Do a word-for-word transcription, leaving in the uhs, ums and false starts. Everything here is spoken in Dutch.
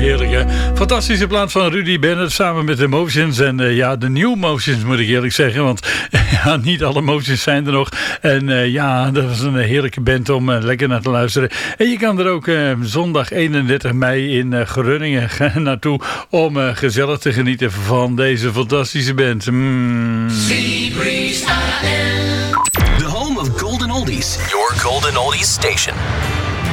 heerlijk hè. Fantastische plaat van Rudy Bennett samen met de Motions. En uh, ja, de New Motions moet ik eerlijk zeggen. Want ja, niet alle Motions zijn er nog. En uh, ja, dat was een heerlijke band om uh, lekker naar te luisteren. En je kan er ook uh, zondag eenendertig mei in uh, Groningen naartoe. Om uh, gezellig te genieten van deze fantastische band. Mm. The home of Golden Oldies. Your Golden Oldies station.